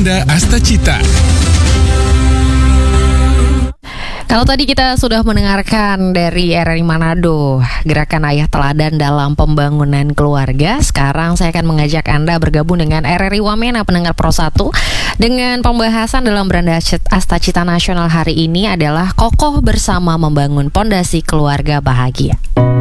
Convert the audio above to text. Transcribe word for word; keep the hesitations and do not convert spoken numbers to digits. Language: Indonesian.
Beranda Astacita. Kalau tadi kita sudah mendengarkan dari R R I Manado, Gerakan Ayah Teladan dalam Pembangunan Keluarga. Sekarang saya akan mengajak Anda bergabung dengan R R I Wamena, pendengar Pro satu. Dengan pembahasan dalam Beranda Astacita Nasional hari ini adalah Kokoh Bersama Membangun Pondasi Keluarga Bahagia.